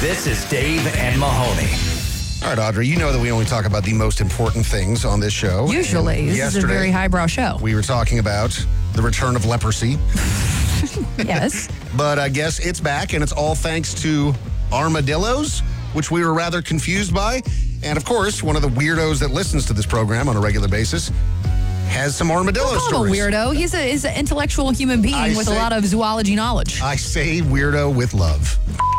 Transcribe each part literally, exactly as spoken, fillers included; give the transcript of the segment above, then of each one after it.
This is Dave and Mahoney. All right, Audrey, you know that we only talk about the most important things on this show. Usually. And this is a very highbrow show. We were talking about the return of leprosy. Yes. But I guess it's back, and it's all thanks to armadillos, which we were rather confused by. And, of course, one of the weirdos that listens to this program on a regular basis has some armadillo Don't call stories. him a weirdo. He's, a, he's an intellectual human being I with say, a lot of zoology knowledge. I say weirdo with love.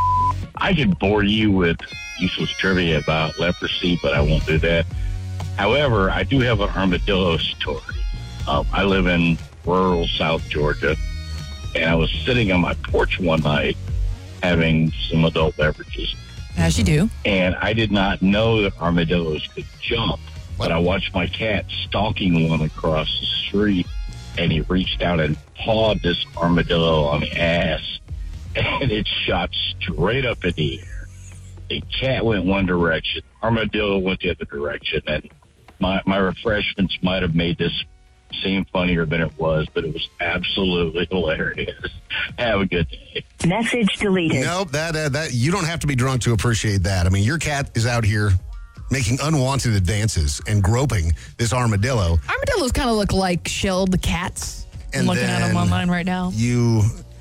I could bore you with useless trivia about leprosy, but I won't do that. However, I do have an armadillo story. Um, I live in rural South Georgia, and I was sitting on my porch one night having some adult beverages. As you do. And I did not know that armadillos could jump, but I watched my cat stalking one across the street, and he reached out and pawed this armadillo on the ass, and it shot straight up in the air. The cat went one direction, armadillo went the other direction, and my, my refreshments might have made this seem funnier than it was, but it was absolutely hilarious. Have a good day. Message deleted. Nope, that, uh, that you don't have to be drunk to appreciate that. I mean, your cat is out here making unwanted advances and groping this armadillo. Armadillos kind of look like shelled cats. And I'm looking at them then online right now. You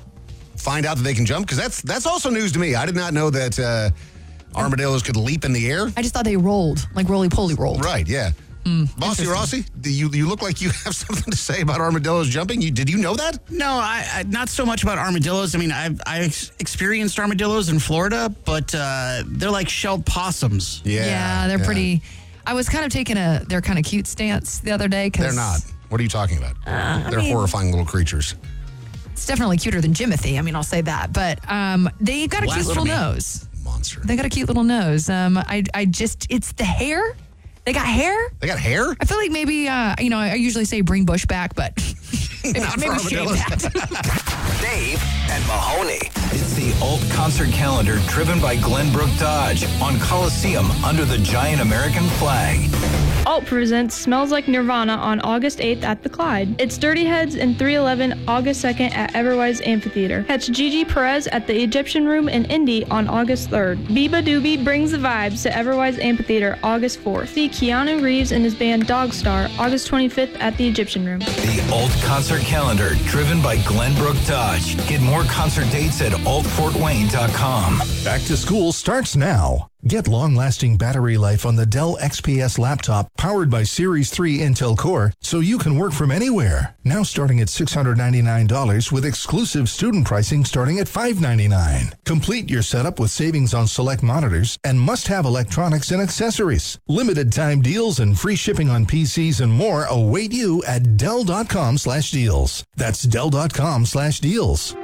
find out that they can jump, because that's that's also news to me. I did not know that uh, armadillos could leap in the air. I just thought they rolled, like roly-poly rolled. Right, yeah. Mm, Bossy Rossi, do you you look like you have something to say about armadillos jumping? You did you know that? No, I, I not so much about armadillos. I mean, I've I experienced armadillos in Florida, but uh, they're like shelled possums. Yeah, Yeah, they're yeah. pretty. I was kind of taking a they're kind of cute stance the other day. Cause They're not. What are you talking about? Uh, they're I mean, horrifying little creatures. It's definitely cuter than Jimothy. I mean, I'll say that. But um, they got a cute little Blasphemy. nose. Monster. They got a cute little nose. Um, I I just it's the hair. They got hair. They got hair? I feel like maybe uh, you know I usually say bring Bush back, but maybe, Not for maybe shave armadillos. that. Dave and Mahoney. It's the Alt Concert Calendar driven by Glenbrook Dodge on Coliseum under the giant American flag. Alt presents Smells Like Nirvana on August eighth at the Clyde. It's Dirty Heads and three eleven August second at Everwise Amphitheater. Catch Gigi Perez at the Egyptian Room in Indy on August third. Biba Doobie brings the vibes to Everwise Amphitheater August fourth. See Keanu Reeves and his band Dogstar August twenty-fifth at the Egyptian Room. The Alt Concert Calendar driven by Glenbrook Dodge. Get more concert dates at alt fort wayne dot com. Back to school starts now. Get long-lasting battery life on the Dell X P S laptop powered by Series three Intel Core so you can work from anywhere. Now starting at six hundred ninety-nine dollars with exclusive student pricing starting at five hundred ninety-nine dollars. Complete your setup with savings on select monitors and must-have electronics and accessories. Limited time deals and free shipping on P Cs and more await you at Dell.com slash deals. That's Dell.com slash deals.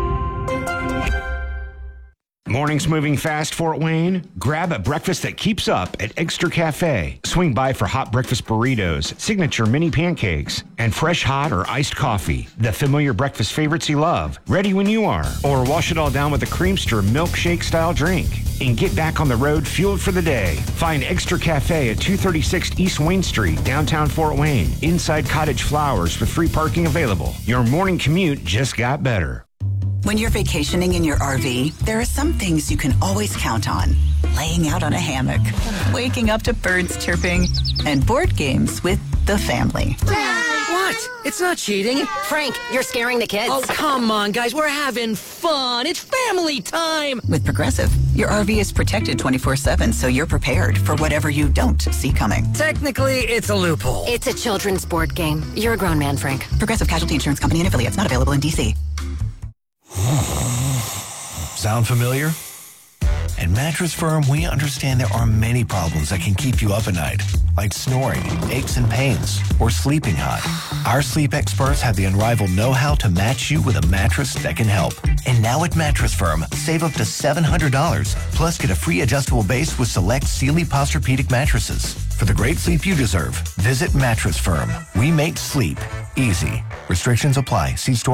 Mornings moving fast, Fort Wayne? Grab a breakfast that keeps up at Extra Cafe. Swing by for hot breakfast burritos, signature mini pancakes, and fresh hot or iced coffee. The familiar breakfast favorites you love, ready when you are. Or wash it all down with a Creamster milkshake-style drink. And get back on the road fueled for the day. Find Extra Cafe at two thirty-six East Wayne Street, downtown Fort Wayne. Inside Cottage Flowers with free parking available. Your morning commute just got better. When you're vacationing in your R V, there are some things you can always count on. Laying out on a hammock, waking up to birds chirping, and board games with the family. What? It's not cheating. Frank, you're scaring the kids. Oh, come on, guys. We're having fun. It's family time. With Progressive, your R V is protected twenty-four seven, so you're prepared for whatever you don't see coming. Technically, it's a loophole. It's a children's board game. You're a grown man, Frank. Progressive Casualty Insurance Company and affiliates, not available in D C. Sound familiar? At Mattress Firm, we understand there are many problems that can keep you up at night, like snoring, aches and pains, or sleeping hot. Our sleep experts have the unrivaled know-how to match you with a mattress that can help. And now at Mattress Firm, save up to seven hundred dollars, plus get a free adjustable base with select Sealy Posturepedic mattresses. For the great sleep you deserve, visit Mattress Firm. We make sleep easy. Restrictions apply. See store